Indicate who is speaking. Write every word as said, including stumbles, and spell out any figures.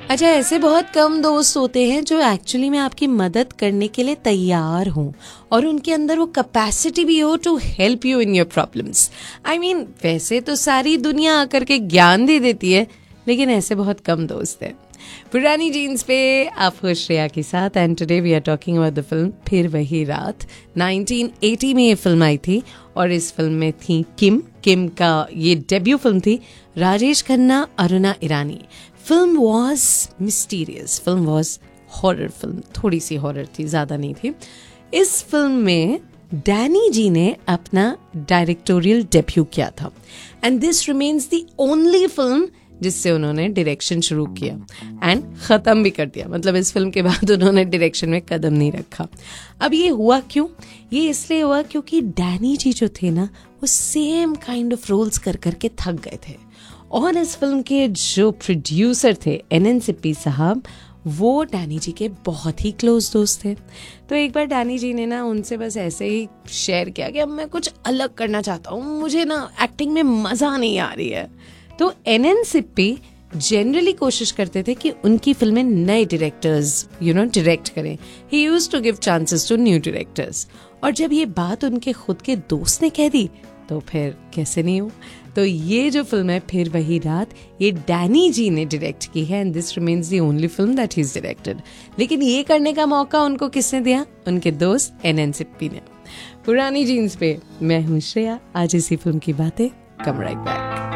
Speaker 1: अच्छा, ऐसे बहुत कम दोस्त होते हैं जो एक्चुअली में आपकी मदद करने के लिए तैयार हों और उनके अंदर वो कैपेसिटी भी हो to help you in your problems. I mean वैसे तो सारी दुनिया आकर के ज्ञान दे देती है, लेकिन ऐसे बहुत कम दोस्त हैं। पुरानी जीन्स पे आप हो श्रेया के साथ and today we are talking about the film फिर वही रात। नाइनटीन एटी में ये फिल्म आई थी और इस फिल्म में थी किम। किम का ये डेब्यू फिल्म थी। राजेश खन्ना, अरुणा ईरानी। Film was mysterious, film was horror film, थोड़ी सी हॉरर थी, ज़्यादा नहीं थी। इस फिल्म में डैनी जी ने अपना डायरेक्टोरियल डेब्यू किया था and this remains the only film जिससे उन्होंने डायरेक्शन शुरू किया एंड ख़त्म भी कर दिया। मतलब इस फिल्म के बाद उन्होंने डायरेक्शन में कदम नहीं रखा। अब ये हुआ क्यों? ये इसलिए हुआ क्योंकि डैनी जी जो थे ना, वो सेम काइंड ऑफ रोल्स कर करके थक गए थे और इस फिल्म के जो प्रोड्यूसर थे एन एन सिप्पी साहब, वो डैनी जी के बहुत ही क्लोज दोस्त थे। तो एक बार डैनी जी ने ना उनसे बस ऐसे ही शेयर किया कि अब मैं कुछ अलग करना चाहता हूँ, मुझे ना एक्टिंग में मज़ा नहीं आ रही है। तो एन एन सिप्पी जनरली कोशिश करते थे कि उनकी फिल्में नए डायरेक्टर्स यू नो डायरेक्ट करें। ही used to give chances to new directors. और जब ये बात उनके खुद के दोस्त ने कह दी तो फिर कैसे नहीं हो। तो ये जो फिल्म है फिर वही रात, ये डैनी जी ने डायरेक्ट की है and this remains the only film that he is directed. लेकिन ये करने का मौका उनको किसने दिया? उनके दोस्त एन एन सिप्पी ने। पुरानी जीन्स पे मैं हूँ श्रेया, आज इसी फिल्म की बातें। कम राइट बैक।